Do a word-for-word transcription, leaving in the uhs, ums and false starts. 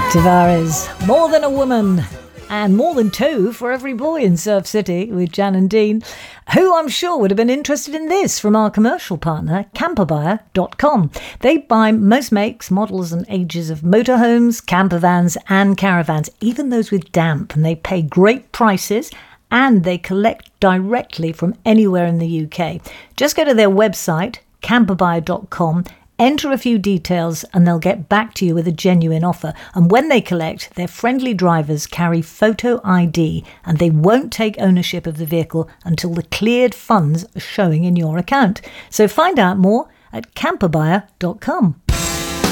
Tavares, More Than a Woman, and more than two for every boy in Surf City with Jan and Dean, who I'm sure would have been interested in this from our commercial partner, camper buyer dot com. They buy most makes, models and ages of motorhomes, camper vans and caravans, even those with damp, and they pay great prices and they collect directly from anywhere in the U K. Just go to their website, camper buyer dot com, enter a few details and they'll get back to you with a genuine offer. And when they collect, their friendly drivers carry photo I D and they won't take ownership of the vehicle until the cleared funds are showing in your account. So find out more at camper buyer dot com.